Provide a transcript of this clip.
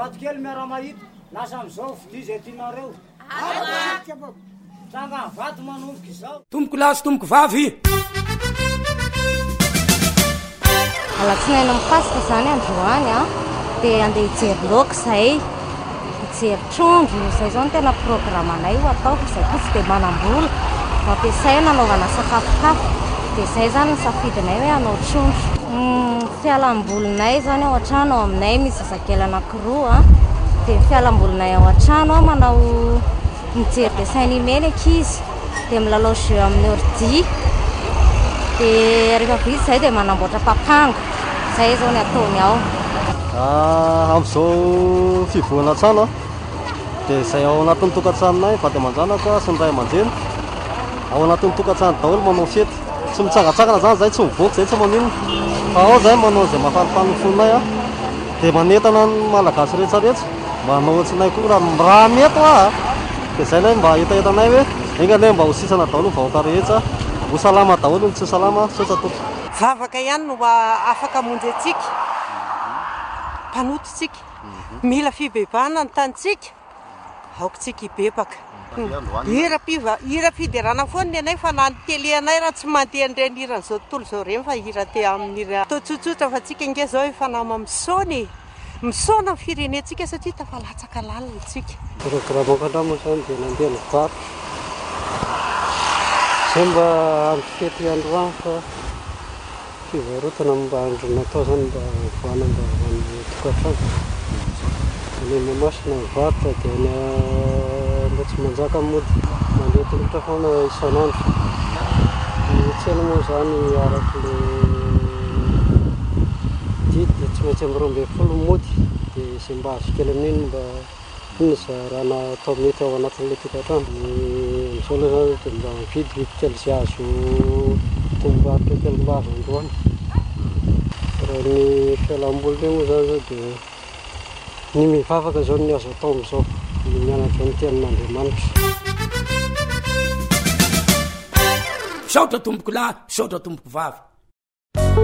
vato-kely miara-mahita lasa am'izao fidy zay tianareo tranga ny vato manomboka izao tomboko lasy tomboko vavy alatsinaina mipasika zany androany a dia andeha hijery loka zay hijery trondro zay zao no tena programanay ho ataoko zay koa tsy dia manam-bola mampiasay nanaovana sakafokafo dia zay zany nisafidinay hoe hanao trondro fialam-bolinay zany ao an-trano ao aminay misy zazakely anankiroa dia fialam-bolinay ao an-trano a manao mijery dessin animé ny ankizy dia milalao jeu amin'ny ordi dia rehefa vita zay dia manamboatra papango zay zao ny ataony ao amin'izao fivoana trano dia zay ao anatin'ny tokantranonay vady aman-janaka sy ny ray aman-dreny ao anatin'ny tokantrano daholo manao fety tsy mitsangatsangana zany zay tsy mivoaka zay tsy maninona fa ao zay manao zay mahalifany fonay a dia manentana ny malagasy rehetsarehetra mba hanao atsinay koa raha meto a dia zay lay mba etaetanay hoe engalay mba ho sisana daholo ny vahoaka rehetra ho salama daholo ny tsy salama sotsatoko vavaka ihany no afaka monjy atsika mpanototsika mila fibebahana ny tantsika aokotsika hibebaka hira fiderana foana anay fa na nytele anay raha tsy mandeha nireny hiran'izao tontolo zao reny fa hira te amin'ny hira atao tsotsotra fa tsika nge zao efa nama misaony misaona ny firenetsika satria tafalatsaka lalina tsika programme zany dia nandeha ny vary zay mba andro fety androany fa fivarotana mba andro natao zany mba voana mba amin'ny tokantrano any mamasina varotra dia ny mba tsy manjaka mody mandeha tongotra foana isan'andro ny tsena moa zany araky le didy dia tsy maintsy amin'ny 12 mody dia zay mba azo kely amin'iny mba inona za raha natao mety ao anatin'ilay tokantrano amin'izao aloha zany dia mba mividy bibikely zay azo tomboaritra kely mba azo androany raha ny fialam-boly moa zany zao dia ny mivavaka zao ny azo atao amin'izao ny mianatra ny tenin'Andriamanitra saotra tomboko lahy saotra tomboko vavy